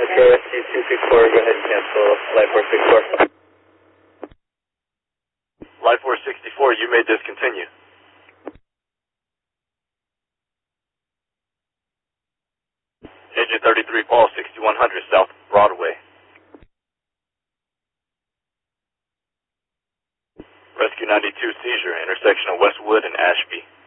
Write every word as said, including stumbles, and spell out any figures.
Rescue two six four, go ahead and cancel Life four sixty-four. Life four sixty-four, you may discontinue. Engine thirty-three, Paul, sixty-one hundred South Broadway. Rescue ninety-two, seizure, intersection of Westwood and Ashby.